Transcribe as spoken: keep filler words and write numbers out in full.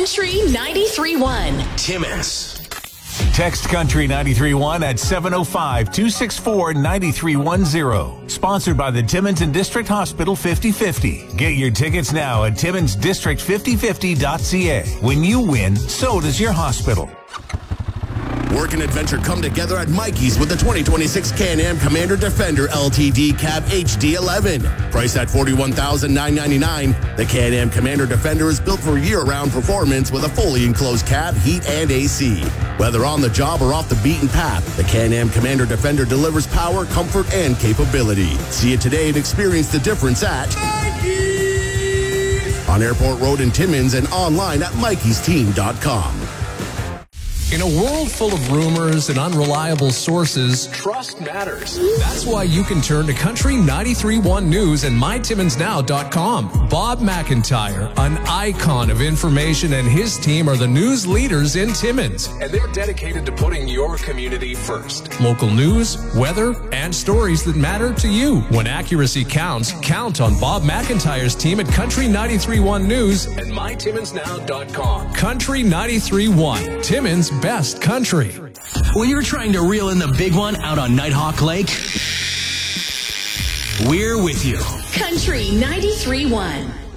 Country ninety-three point one. Timmins. Text Country ninety-three point one at seven oh five, two six four, nine three one zero. Sponsored by the Timmins and District Hospital fifty fifty. Get your tickets now at timmins district fifty fifty dot c a. When you win, so does your hospital. Work and adventure come together at Mikey's with the twenty twenty-six Can-Am Commander Defender L T D Cab H D eleven. Priced at forty-one thousand nine hundred ninety-nine dollars, the Can-Am Commander Defender is built for year-round performance with a fully enclosed cab, heat, and A C. Whether on the job or off the beaten path, the Can-Am Commander Defender delivers power, comfort, and capability. See it today and experience the difference at Mikey's! On Airport Road in Timmins and online at Mikeys Team dot com. In a world full of rumors and unreliable sources, trust matters. That's why you can turn to Country ninety-three point one News and my timmins now dot com. Bob McIntyre, an icon of information, and his team are the news leaders in Timmins, and they're dedicated to putting your community first. Local news, weather, and stories that matter to you. When accuracy counts, count on Bob McIntyre's team at Country ninety-three point one News and my timmins now dot com. Country ninety-three point one, Timmins' best country. When you're trying to reel in the big one out on Nighthawk Lake, we're with you. Country ninety-three point one.